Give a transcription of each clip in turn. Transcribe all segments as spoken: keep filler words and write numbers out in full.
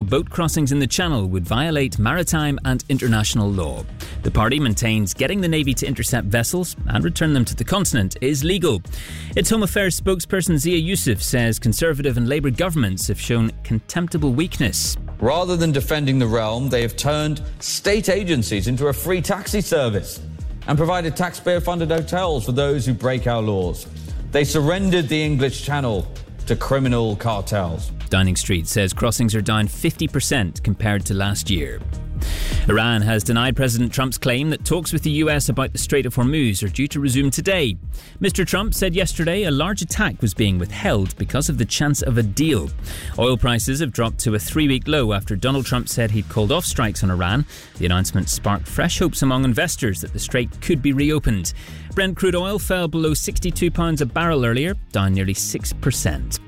boat crossings in the Channel would violate maritime and international law. The party maintains getting the Navy to intercept vessels and return them to the continent is legal. Its Home Affairs spokesperson Zia Yusuf says Conservative and Labour governments have shown contemptible weakness. Rather than defending the realm, they have turned state agencies into a free taxi service and provided taxpayer-funded hotels for those who break our laws. They surrendered the English Channel to criminal cartels. Downing Street says crossings are down fifty percent compared to last year. Iran has denied President Trump's claim that talks with the U S about the Strait of Hormuz are due to resume today. Mister Trump said yesterday a large attack was being withheld because of the chance of a deal. Oil prices have dropped to a three-week low after Donald Trump said he'd called off strikes on Iran. The announcement sparked fresh hopes among investors that the strait could be reopened. Brent crude oil fell below sixty-two pounds a barrel earlier, down nearly six percent.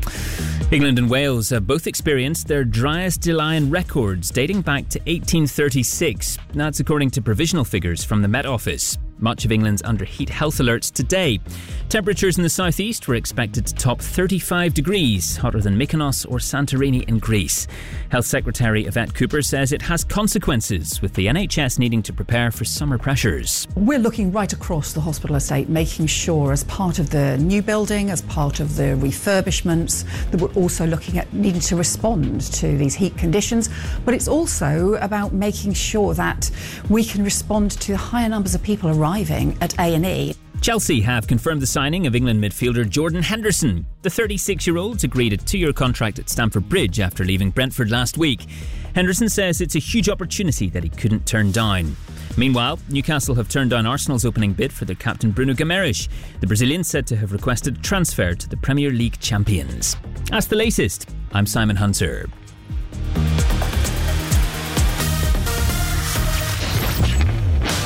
England and Wales have both experienced their driest July in records dating back to eighteen thirty-six. That's according to provisional figures from the Met Office. Much of England's under heat health alerts today. Temperatures in the southeast were expected to top thirty-five degrees, hotter than Mykonos or Santorini in Greece. Health Secretary Yvette Cooper says it has consequences, with the N H S needing to prepare for summer pressures. We're looking right across the hospital estate, making sure as part of the new building, as part of the refurbishments, that we're also looking at needing to respond to these heat conditions. But it's also about making sure that we can respond to higher numbers of people arriving at A and E. Chelsea have confirmed the signing of England midfielder Jordan Henderson. The thirty-six-year-old's agreed a two-year contract at Stamford Bridge after leaving Brentford last week. Henderson says it's a huge opportunity that he couldn't turn down. Meanwhile, Newcastle have turned down Arsenal's opening bid for their captain Bruno Guimaraes. The Brazilian's said to have requested a transfer to the Premier League champions. That's the latest. I'm Simon Hunter.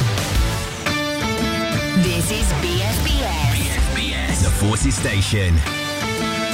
This is B S B S. B S B S, the Forces Station.